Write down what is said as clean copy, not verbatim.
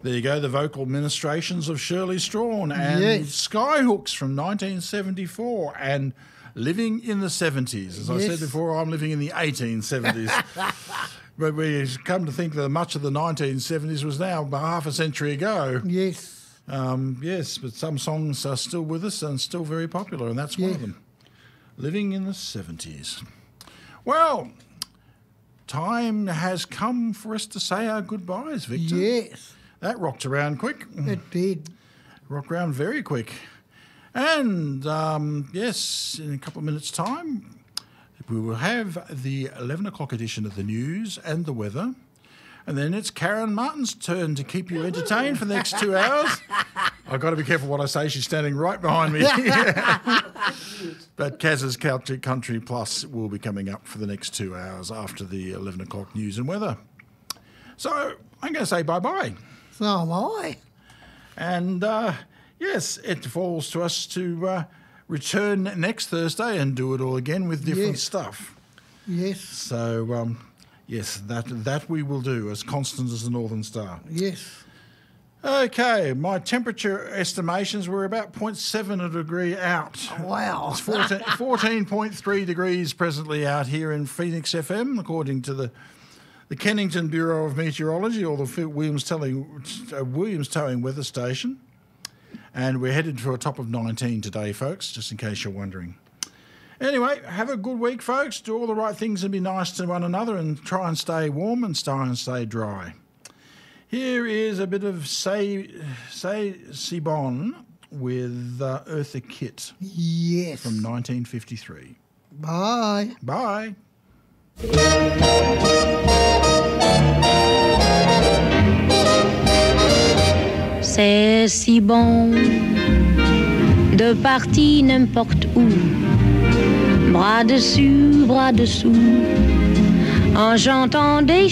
There you go, the vocal ministrations of Shirley Strawn and Skyhooks from 1974 and Living in the 70s. As I said before, I'm living in the 1870s. But we come to think that much of the 1970s was now half a century ago. Yes. Yes, but some songs are still with us and still very popular, and that's one of them. Living in the 70s. Well, time has come for us to say our goodbyes, Victor. Yes. That rocked around quick. It did. Rocked around very quick. And, yes, in a couple of minutes' time, we will have the 11 o'clock edition of the news and the weather. And then it's Karen Martin's turn to keep you entertained for the next 2 hours. I've got to be careful what I say. She's standing right behind me. But Kaz's Country Plus will be coming up for the next 2 hours after the 11 o'clock news and weather. So I'm going to say bye-bye. So am I. And, yes, it falls to us to return next Thursday and do it all again with different stuff. Yes. So, yes, that we will do, as constant as the Northern Star. Yes. Okay, my temperature estimations were about 0.7 a degree out. Wow. It's 14.3 degrees presently out here in Phoenix FM, according to the Kennington Bureau of Meteorology, or the Williams Towing Weather Station. And we're headed for a top of 19 today, folks, just in case you're wondering. Anyway, have a good week, folks. Do all the right things and be nice to one another and try and stay warm and try and stay dry. Here is a bit of Say Sibon with Eartha Kitt. Yes. From 1953. Bye. Bye. C'est si bon de partir n'importe où, bras dessus, bras dessous, en chantant des